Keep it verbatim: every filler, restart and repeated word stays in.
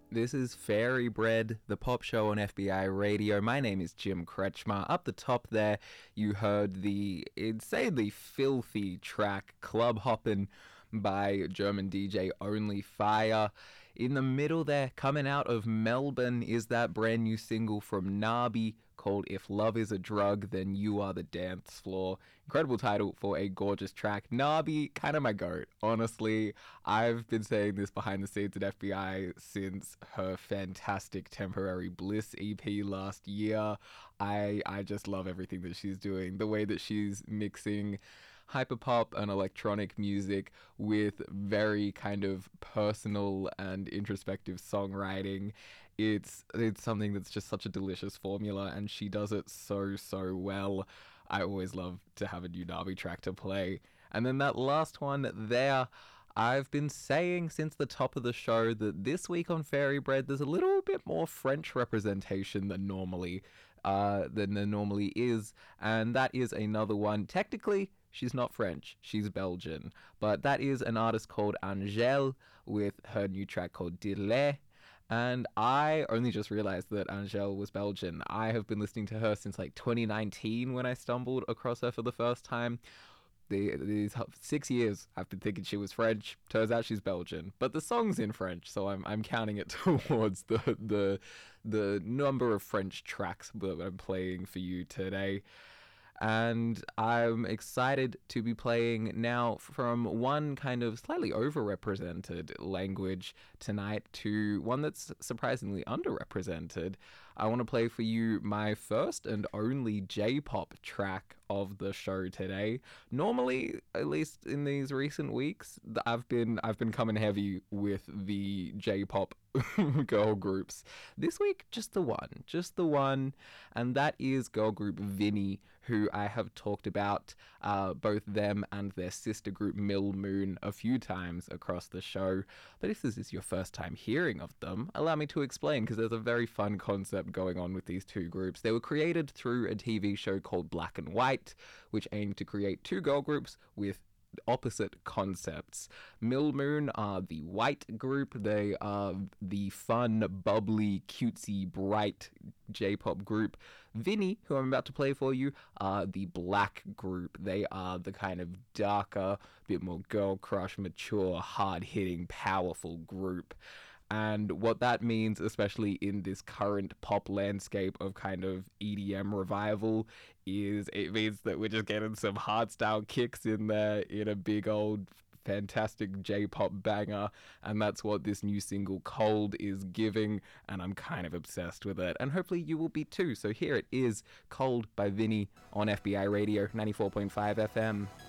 This is Fairy Bread, the pop show on F B I Radio. My name is Jim Kretschmar. Up the top there, you heard the insanely filthy track Club Hoppin' by German D J Only Fire. In the middle there, coming out of Melbourne, is that brand new single from Nabi called If Love Is a Drug, Then You Are the Dance Floor. Incredible title for a gorgeous track. Nabi, kind of my goat, honestly. I've been saying this behind the scenes at F B I since her fantastic Temporary Bliss E P last year. I I just love everything that she's doing. The way that she's mixing hyperpop and electronic music with very kind of personal and introspective songwriting. It's it's something that's just such a delicious formula, and she does it so, so well. I always love to have a new Nabi track to play. And then that last one there, I've been saying since the top of the show that this week on Fairy Bread there's a little bit more French representation than normally, uh, than there normally is, and that is another one. Technically, she's not French, she's Belgian, but that is an artist called Angèle with her new track called Delay. And I only just realized that Angèle was Belgian. I have been listening to her since like twenty nineteen when I stumbled across her for the first time. The, these six years I've been thinking she was French. Turns out she's Belgian, but the song's in French, so I'm I'm counting it towards the the the number of French tracks that I'm playing for you today. And I'm excited to be playing now from one kind of slightly overrepresented language tonight to one that's surprisingly underrepresented. I want to play for you my first and only J-pop track of the show today. Normally, at least in these recent weeks, I've been I've been coming heavy with the J-pop girl groups. This week, just the one, just the one, and that is girl group Vinny, who I have talked about, uh, both them and their sister group Mill Moon a few times across the show. But if this is your first time hearing of them, allow me to explain, because there's a very fun concept going on with these two groups. They were created through a T V show called Black and White, which aimed to create two girl groups with opposite concepts. Mill Moon are the white group. They are the fun, bubbly, cutesy, bright J-pop group. Vinny, who I'm about to play for you, are the black group. They are the kind of darker, bit more girl crush, mature, hard-hitting, powerful group. And what that means, especially in this current pop landscape of kind of E D M revival, is it means that we're just getting some hardstyle kicks in there in a big old fantastic J-pop banger, and that's what this new single Cold is giving, and I'm kind of obsessed with it, and hopefully you will be too. So here it is, Cold by Vinny on F B I Radio ninety-four point five F M.